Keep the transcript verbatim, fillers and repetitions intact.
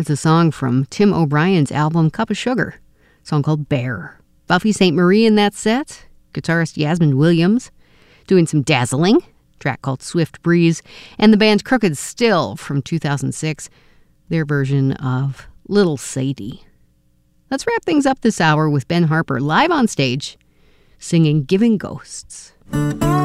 It's a song from Tim O'Brien's album Cup of Sugar, a song called Bear. Buffy Sainte Marie in that set, guitarist Yasmin Williams, doing some dazzling, a track called Swift Breeze, and the band Crooked Still from two thousand six, their version of Little Sadie. Let's wrap things up this hour with Ben Harper live on stage, singing Giving Ghosts.